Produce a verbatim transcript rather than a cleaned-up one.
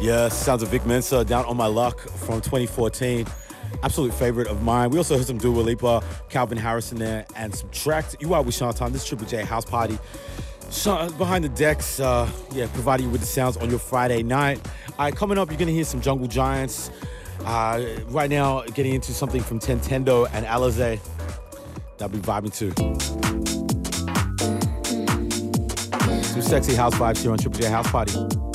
Yeah, sounds of Vic Mensa, Down on My Luck from twenty fourteen. Absolute favorite of mine. We also heard some Dua Lipa, Calvin Harris in there, and some tracks. You are with Sean Tom. This is Triple J House Party. Sean, behind the decks, uh, yeah, providing you with the sounds on your Friday night. All right, coming up, you're going to hear some Jungle Giants. Uh, right now, getting into something from Tentendo and Alizé. That'll be vibing too. Some sexy house vibes here on Triple J House Party.